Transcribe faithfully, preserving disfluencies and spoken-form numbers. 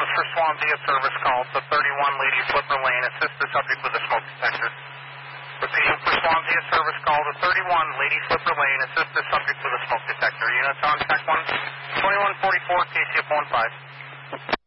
for Swansea service call to thirty-one Lady Slipper Lane. Assist the subject with a smoke detector. Repeating for Swansea service call to thirty-one Lady Slipper Lane. Assist the subject with a smoke detector. Units on track one, twenty-one forty-four, K C F one five.